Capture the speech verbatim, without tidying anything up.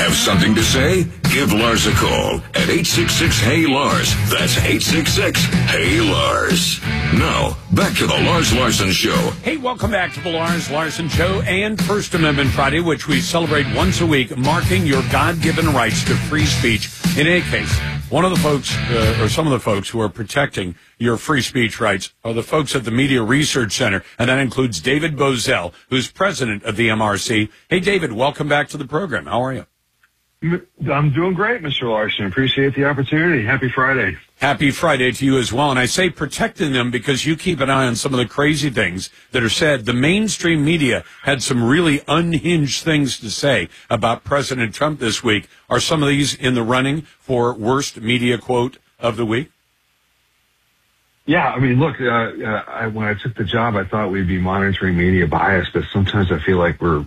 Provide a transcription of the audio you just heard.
Have something to say? Give Lars a call at eight six six, H E Y, Lars. That's eight six six, H E Y, Lars. Now, back to the Lars Larson Show. Hey, welcome back to the Lars Larson Show and First Amendment Friday, which we celebrate once a week, marking your God-given rights to free speech. In any case, one of the folks, uh, or some of the folks who are protecting your free speech rights are the folks at the Media Research Center, and that includes David Bozell, who's president of the M R C. Hey, David, welcome back to the program. How are you? I'm doing great, Mister Larson. Appreciate the opportunity. Happy Friday. Happy Friday to you as well. And I say protecting them because you keep an eye on some of the crazy things that are said. The mainstream media had some really unhinged things to say about President Trump this week. Are some of these in the running for worst media quote of the week? Yeah, I mean, look, uh, uh, I, when I took the job, I thought we'd be monitoring media bias, but sometimes I feel like we're